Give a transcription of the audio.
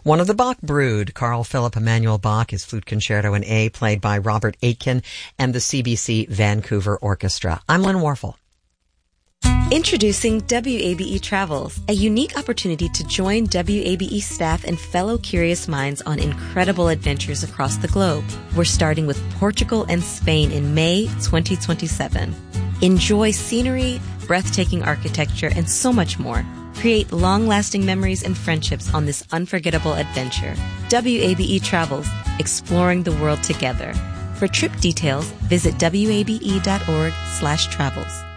One of the Bach brood, Carl Philipp Emanuel Bach, his Flute Concerto in A, played by Robert Aitken and the CBC Vancouver Orchestra. I'm Lynn Warfel. Introducing WABE Travels, a unique opportunity to join WABE staff and fellow curious minds on incredible adventures across the globe. We're starting with Portugal and Spain in May 2027. Enjoy scenery, breathtaking architecture, and so much more. Create long-lasting memories and friendships on this unforgettable adventure. WABE Travels, exploring the world together. For trip details, visit wabe.org/travels.